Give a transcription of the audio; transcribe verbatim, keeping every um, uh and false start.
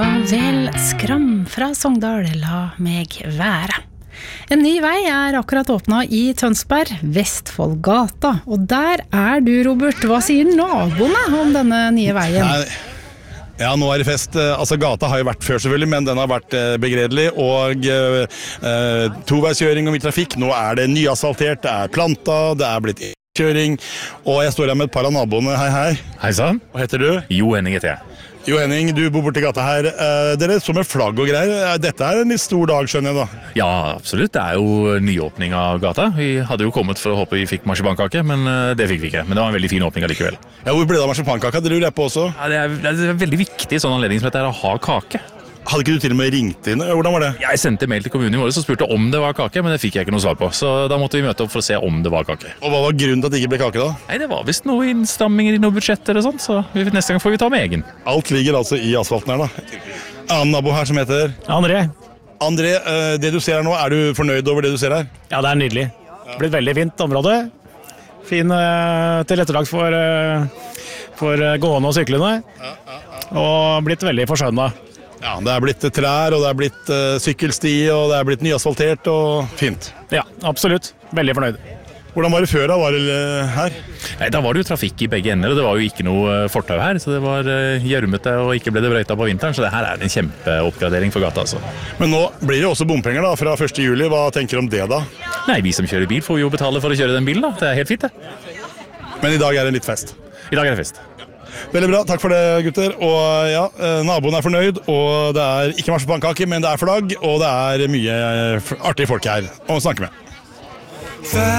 var vel Skram fra Sogndal, la meg være. En ny vei er akkurat åpnet i Tønsberg, Vestfoldgata. Og der er du, Robert. Hva sier naboene om denne nye veien? Nei, ja, nå er det fest. Altså, gata har jo vært før selvfølgelig, men den har vært begredelig. Og eh, toveiskjøring og mye trafikk. Nå er det nyasfaltert, det er planta, det er blitt kjøring. Og jeg står her med et par av naboene. Hei, hei. Hei sann. Hva heter du? Jo Henning heter jeg. Jo Henning, du bor borti gata her. Eh, dere står med flagg og greier. Dette er en litt stor dag, skjønner jeg da. Ja, absolutt. Det er jo nyåpning av gata. Vi hadde jo kommet for å håpe vi fikk marsipankake, men det fikk vi ikke. Men det var en veldig fin åpning allikevel. Ja, hvor ble det av marsipankaka? Det lurer jeg på også. Ja, det, er, det er veldig viktig i sånn anledning som dette er å ha kake. Hadde ikke du til og med ringt inn? Hvordan var det? Jeg sendte mail til kommunen i morges og spurte om det var kake, men det fikk jeg ikke noe svar på. Så da måtte vi møte opp for å se om det var kake. Og hva var grunnen til at det ikke ble kake da? Nei, det var visst noe innstramminger i noe budsjett eller sånt, så neste gang får vi ta med egen. Alt ligger altså i asfalten her da. Annen nabo her som heter? André. André, det du ser her nå, er du fornøyd over det du ser her? Ja, det er nydelig. Det er blitt veldig fint område. Fin uh, tilrettelagt for, uh, for gående og syklende. Og blitt veldig forskjønnet. Ja, det er blitt trær, og det er blitt uh, sykkelsti, og det er blitt nyasfaltert, og fint. Ja, absolutt. Veldig fornøyd. Hvordan var det før da? Var det uh, her? Nei, da var det jo trafikk i begge ender, og det var jo ikke noe fortau her, så det var uh, gjørmete, og ikke ble det brøyta på vinteren, så det her er en kjempeoppgradering for gata, altså. Men nå blir det også bompenger da, fra første juli. Hva tenker du om det da? Nei, vi som kjører bil får jo betale for å kjøre den bilen da. Det er helt fint det. Men i dag er det litt fest? I dag er det fest. Veldig bra, takk for det gutter. Og ja, naboen er fornøyd, og det er ikke marsipankake, men det er flagg, og det er mye artige folk her å snakke med.